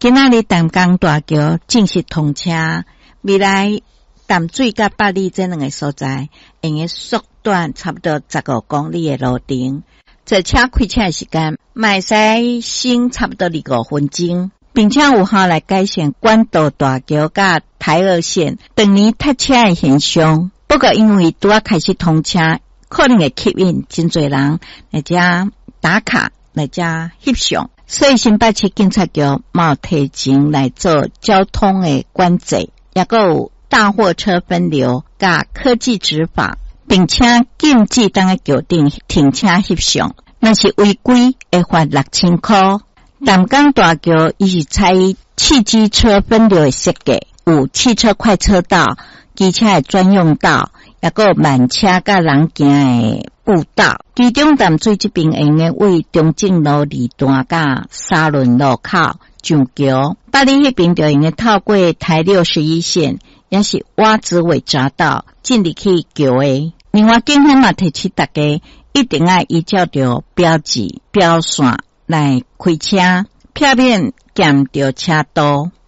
今仔日淡江大桥正式通车，未来淡水甲八里这两个所在，用个缩短差不多15公里的路程，坐车开车的时间，卖使省差不多25分钟，并且有效来改善关渡大桥甲台二线当年塞车的现象。不过因为拄开始通车，可能会吸引真侪人来遮打卡，来遮翕相，所以新北市警察局冇提前来做交通的管制，也有大货车分流甲科技执法，并且禁止当个桥顶停车翕相，若是违规会罚6000块。淡江大桥伊是采汽机车分流的设计，有汽车快车道、机车的专用道，也有慢车甲人行的步道。其中淡水这边用的为中正路二段甲沙仑路口上桥，八里迄边就用的透过台61线，也是蛙子尾匝道进入去桥的。另外，警方嘛提醒大家，一定要依照着标志标线来开车，避免减着车道。